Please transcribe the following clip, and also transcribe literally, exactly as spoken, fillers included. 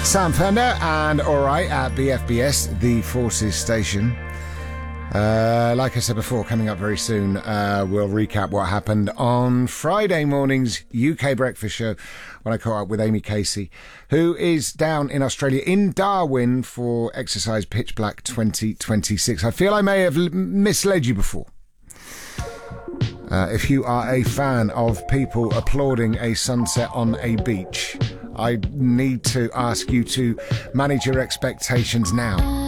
Sam Fender and Alright at B F B S, the Forces station. Uh, like I said before, coming up very soon, uh, we'll recap what happened on Friday morning's U K breakfast show when I caught up with Amy Casey, who is down in Australia, in Darwin, for Exercise Pitch Black twenty twenty-six. I feel I may have misled you before. Uh, if you are a fan of people applauding a sunset on a beach, I need to ask you to manage your expectations now.